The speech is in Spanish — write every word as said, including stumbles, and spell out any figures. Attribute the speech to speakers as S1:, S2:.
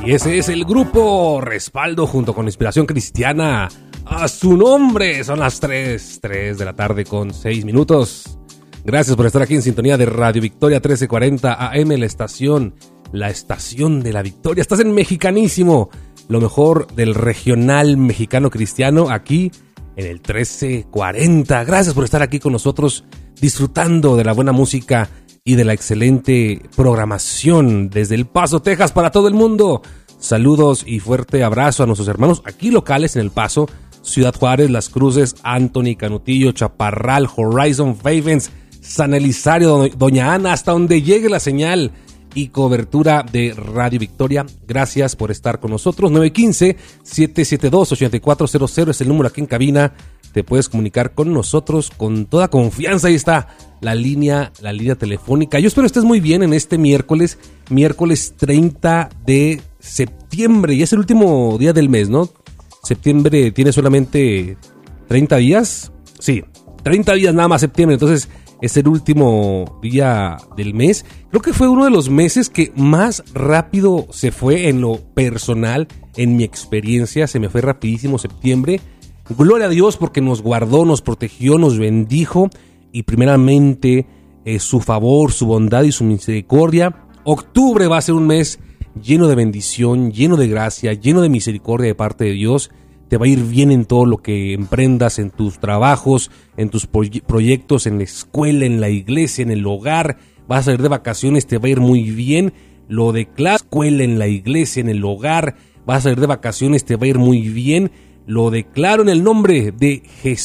S1: Y ese es el grupo Respaldo junto con Inspiración Cristiana. A su nombre, son las tres, tres de la tarde con seis minutos. Gracias por estar aquí en sintonía de Radio Victoria trece cuarenta A M, la estación, la estación de la Victoria. Estás en Mexicanísimo, lo mejor del regional mexicano cristiano, aquí en el trece cuarenta. Gracias por estar aquí con nosotros, disfrutando de la buena música y de la excelente programación desde El Paso, Texas, para todo el mundo. Saludos y fuerte abrazo a nuestros hermanos aquí locales en El Paso, Ciudad Juárez, Las Cruces, Anthony, Canutillo, Chaparral, Horizon, Favens, San Elizario, Doña Ana, hasta donde llegue la señal y cobertura de Radio Victoria. Gracias por estar con nosotros. nueve uno cinco, siete siete dos, ocho cuatro cero cero es el número aquí en cabina. Te puedes comunicar con nosotros con toda confianza. Ahí está la línea, la línea telefónica. Yo espero estés muy bien en este miércoles, miércoles treinta de septiembre. Y es el último día del mes, ¿no? Septiembre tiene solamente treinta días. Sí, treinta días nada más septiembre. Entonces es el último día del mes. Creo que fue uno de los meses que más rápido se fue en lo personal, en mi experiencia. Se me fue rapidísimo septiembre. Gloria a Dios porque nos guardó, nos protegió, nos bendijo y primeramente eh, su favor, su bondad y su misericordia. Octubre va a ser un mes lleno de bendición, lleno de gracia, lleno de misericordia de parte de Dios. Te va a ir bien en todo lo que emprendas, en tus trabajos, en tus proy- proyectos, en la escuela, en la iglesia, en el hogar. Vas a salir de vacaciones, te va a ir muy bien. Lo declaro, escuela, en la iglesia, en el hogar. Vas a salir de vacaciones, te va a ir muy bien. Lo declaro en el nombre de Jesús.